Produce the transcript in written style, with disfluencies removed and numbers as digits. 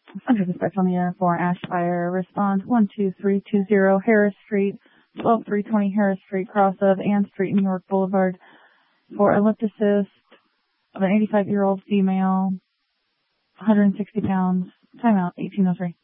Under dispatch on the air for Ash Fire. Respond 12320 Harris Street, 12320 Harris Street, cross of Ann Street, New York Boulevard, for ellipticist of an 85-year-old female, 160 pounds. Timeout, 1803.